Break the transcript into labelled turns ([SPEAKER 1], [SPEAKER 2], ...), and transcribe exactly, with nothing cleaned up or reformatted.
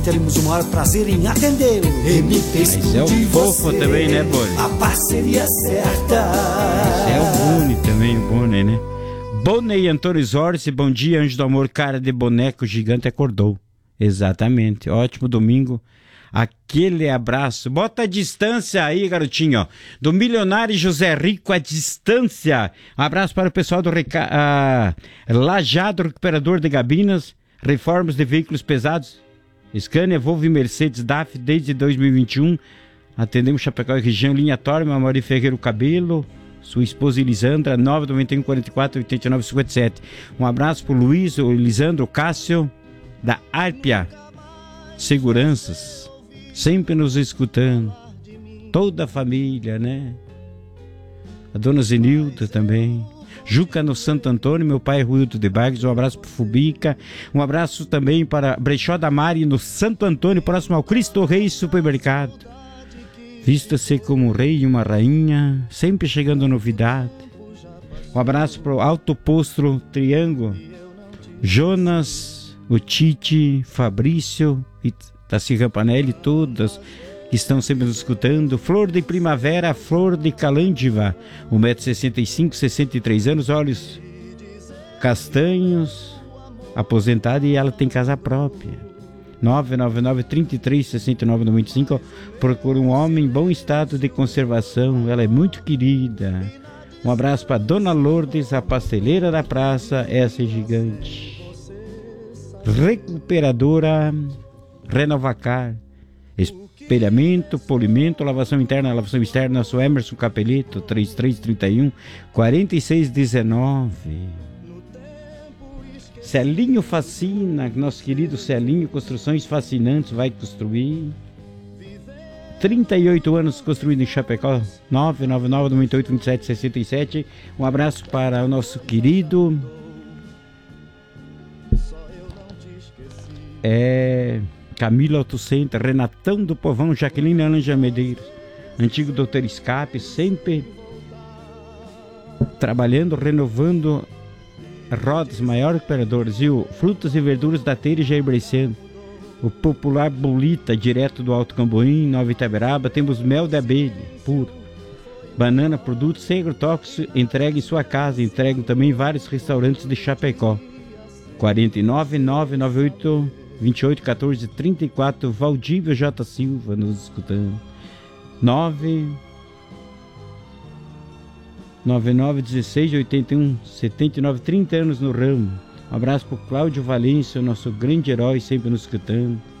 [SPEAKER 1] teremos o maior prazer em atendê-lo. M P
[SPEAKER 2] Mas é o fofo também, né, Boni?
[SPEAKER 1] A parceria certa.
[SPEAKER 2] Esse é o Boni também, o Boni, né? Boni Antônio Zorzi, bom dia, anjo do amor, cara de boneco gigante acordou. Exatamente, ótimo domingo. Aquele abraço. Bota a distância aí, garotinho. Ó. Do milionário José Rico, a distância. Abraço para o pessoal do Reca... ah, Lajado Recuperador de Gabinas. Reformas de veículos pesados. Scania, Volvo e Mercedes D A F desde dois mil e vinte e um. Atendemos Chapecó e região, linha Torma, Mauri Ferreira Cabelo. Sua esposa Elisandra, nove nove um, quarenta e quatro, oitenta e nove, cinquenta e sete. Um abraço para o Luiz, o Elisandro, o Cássio, da Arpia Seguranças. Sempre nos escutando. Toda a família, né? A dona Zenilda também. Juca no Santo Antônio, meu pai Ruildo de Barros. Um abraço para Fubica. Um abraço também para Brechó da Mari no Santo Antônio, próximo ao Cristo Rei Supermercado. Vista-se como um rei e uma rainha, sempre chegando novidade. Um abraço para o Alto Posto Triângulo. Jonas, o Tite, Fabrício e Tassi Rampanelli, todas que estão sempre nos escutando. Flor de Primavera, Flor de Calândiva, um metro e sessenta e cinco, sessenta e três anos, olhos castanhos, aposentada, e ela tem casa própria. nove nove nove, trinta e três, sessenta e nove, noventa e cinco. Procura um homem em bom estado de conservação, ela é muito querida. Um abraço para Dona Lourdes, a pasteleira da praça, essa é gigante. Recuperadora Renovacar, espelhamento, polimento, lavação interna, lavação externa. Sou Emerson Capelito, trinta e três, trinta e um, quarenta e seis, dezenove. Celinho Fascina, nosso querido Celinho, construções fascinantes, vai construir. trinta e oito anos construído em Chapecó, nove nove nove, noventa e oito, vinte e sete, sessenta e sete. Um abraço para o nosso querido é... Camila Auto Center, Renatão do Povão, Jaqueline Anja Medeiros, antigo doutor Escape, sempre trabalhando, renovando rodas, maior operadores, viu? Frutas e verduras da Teira e Jair Bresciano, o popular Bolita, direto do Alto Camboim, Nova Itaberaba. Temos mel de abelha puro, banana, produtos sem agrotóxicos, entregue em sua casa, entregam também em vários restaurantes de Chapecó. quarenta e nove, nove nove oito, vinte e oito, quatorze, trinta e quatro, Valdívio J. Silva nos escutando. nove nove nove, dezesseis, oitenta e um, setenta e nove, trinta anos no ramo. Um abraço para o Cláudio Valência, nosso grande herói, sempre nos escutando.